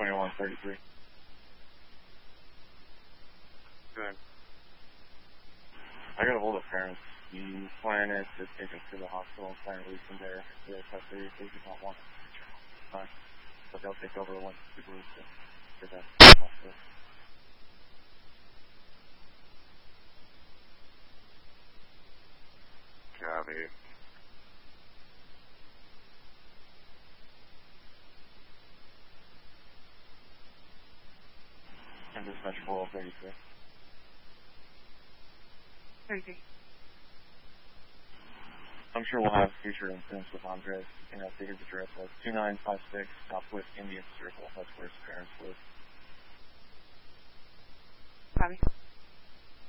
2133. Good. I got a hold of parents. The plan is to take them to the hospital and try and release them there. They do not want to return. But they'll take over once we release them to the hospital. Copy. And dispatch 4033. 33. I'm sure we'll have future incidents with Andres. You know, figure the address was 2956 Southwest Indian Circle. That's where his parents live. Copy.